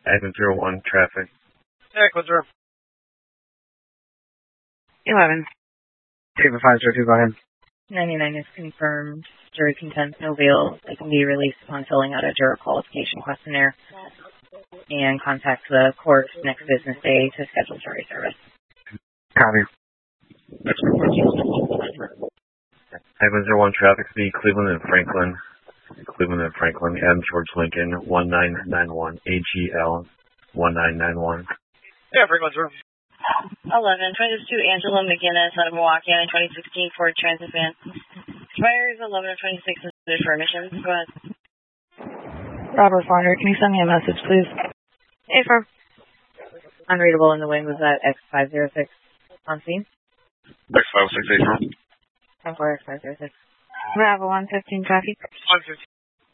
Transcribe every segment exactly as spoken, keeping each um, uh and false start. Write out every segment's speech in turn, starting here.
Admin zero one, traffic. Eric, what's wrong? eleven. Table five zero two, go ahead. ninety-nine is confirmed. Jury contends no bail. They can be released upon filling out a juror qualification questionnaire and contact the court next business day to schedule jury service. Copy. Admin zero one, traffic, B, Cleveland and Franklin. Cleveland and Franklin, M. George Lincoln, one nine nine one, A G L, one nine nine one. Yeah, Franklin, sir. eleven, twenty-two, Angela McGinnis out of Milwaukee on a twenty sixteen Ford Transit van. Expires eleven of twenty-six for emissions. Go ahead. Robert Farner, can you send me a message, please? Hey, firm. Unreadable in the wind was that X five zero six on scene? X five six eight, no? ten four X five zero six. Bravo one fifteen traffic. one fifteen.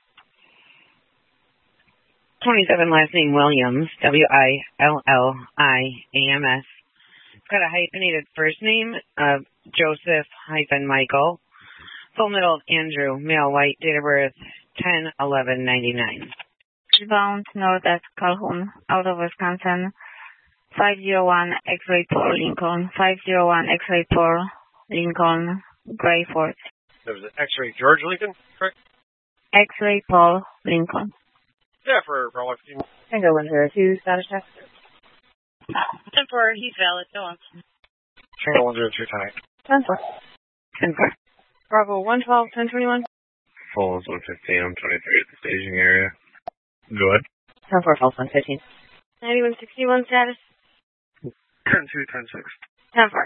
twenty-seven, last name Williams, W I L L I A M S. It's got a hyphenated first name of Joseph hyphen Michael. Full middle Andrew, male, white, date of birth ten eleven ninety-nine. Bound, no, that's Calhoun, out of Wisconsin. five zero one X-ray Paul Lincoln. five zero one X-ray Paul Lincoln, Gray Fort. There was an X-ray George Lincoln, correct? X-ray Paul Lincoln. Yeah, for Bravo fifteen. Tango one zero two, status check. ten four, he's valid. Go on. Tango one zero two, tie. ten four. ten four. Bravo one twelve, ten twenty-one. Falls one fifteen, I'm twenty-three at the staging area. Go ahead. ten four, falls one fifteen. ninety-one sixty-one, status. ten two, ten six. ten four.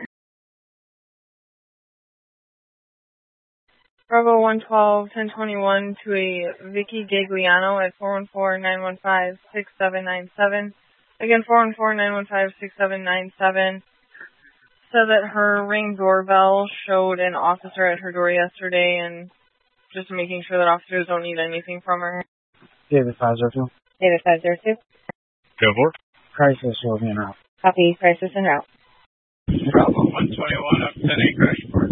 Bravo one twelve, ten twenty-one to a Vicky Gagliano at four one four, nine one five, six seven nine seven. Again, four one four, nine one five, six seven nine seven. Said that her Ring doorbell showed an officer at her door yesterday, and just making sure that officers don't need anything from her. David five zero two. David five zero two. Go for it. Crisis will be en route. Copy, crisis en route. Bravo one twenty-one up ten eight crash report.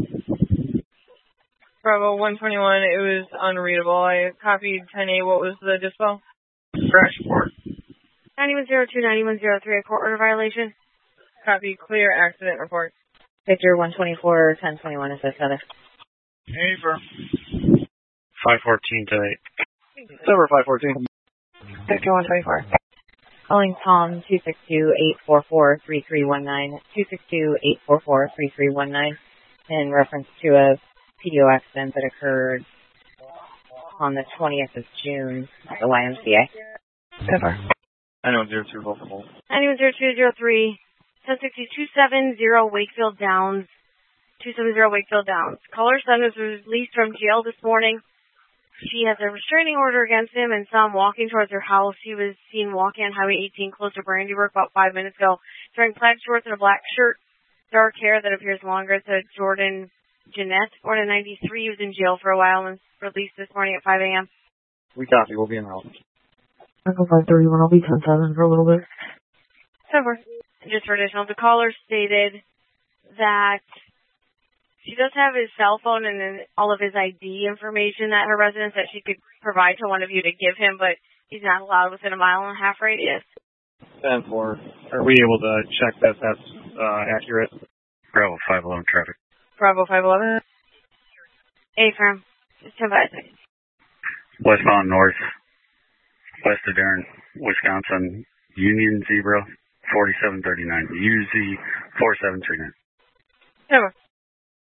Bravo one twenty-one, it was unreadable. I copied ten A. What was the dispo? Crash report. ninety-one zero two, ninety-one zero three, a court order violation. Copy, clear accident report. Victor one twenty-four, ten twenty-one is this other. Hey, for five fourteen to eight. Silver five fourteen. Victor one twenty-four. Calling Tom two six two, eight four four, three three one nine, two six two, eight four four, three three one nine in reference to a P D O accident that occurred on the twentieth of June at the Y M C A. Silver. ninety-one zero two, Buffalo. ninety-one zero two zero three, ten sixty, two seven zero Wakefield Downs, two seven zero Wakefield Downs. Caller's son was released from jail this morning. She has a restraining order against him and saw him walking towards her house. He was seen walking on Highway eighteen close to Brandyburg about five minutes ago. He's wearing plaid shorts and a black shirt, dark hair that appears longer. It's a Jordan Jeanette, born in ninety-three. He was in jail for a while and released this morning at five a.m. We copy. We'll be en route. Echo five thirty-one, I'll be ten seven for a little bit. Over. Just for additional, the caller stated that she does have his cell phone and then all of his I D information at her residence that she could provide to one of you to give him, but he's not allowed within a mile and a half radius. ten four. Are we able to check that that's uh, accurate? Bravo five eleven traffic. Bravo five eleven. A firm. ten five. Westbound north, west of Darren, Wisconsin, Union Zebra, forty-seven thirty-nine. U Z four seven three nine. Over.